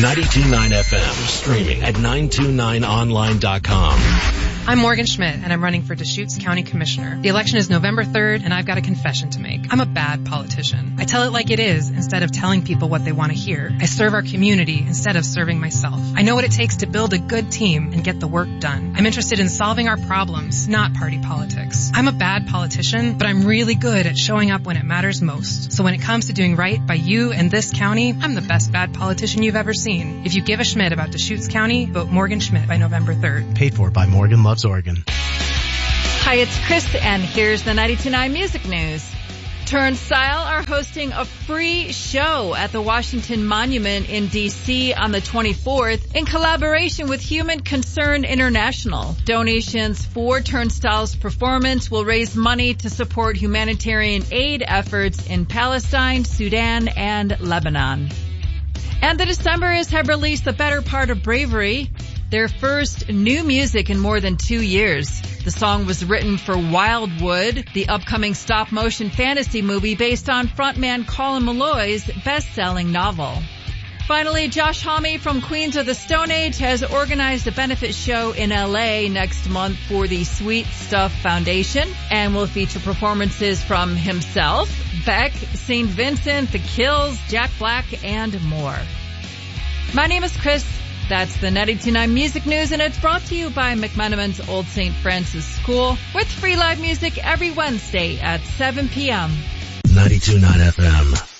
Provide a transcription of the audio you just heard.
92.9 FM, streaming at 929online.com. I'm Morgan Schmidt, and I'm running for Deschutes County Commissioner. The election is November 3rd, and I've got a confession to make. I'm a bad politician. I tell it like it is instead of telling people what they want to hear. I serve our community instead of serving myself. I know what it takes to build a good team and get the work done. I'm interested in solving our problems, not party politics. I'm a bad politician, but I'm really good at showing up when it matters most. So when it comes to doing right by you and this county, I'm the best bad politician you've ever seen. If you give a Schmidt about Deschutes County, vote Morgan Schmidt by November 3rd. Paid for by Morgan Loves Oregon. Hi, it's Chris, and here's the 92.9 Music News. Turnstile are hosting a free show at the Washington Monument in D.C. on the 24th in collaboration with Human Concern International. Donations for Turnstile's performance will raise money to support humanitarian aid efforts in Palestine, Sudan, and Lebanon. And the Decemberists have released The Better Part of Bravery, their first new music in more than 2 years. The song was written for Wildwood, the upcoming stop-motion fantasy movie based on frontman Colin Meloy's best-selling novel. Finally, Josh Homme from Queens of the Stone Age has organized a benefit show in L.A. next month for the Sweet Stuff Foundation and will feature performances from himself, Beck, St. Vincent, The Kills, Jack Black, and more. My name is Chris. That's the 92.9 Music News, and it's brought to you by McMenamin's Old St. Francis School with free live music every Wednesday at 7 p.m. 92.9 FM.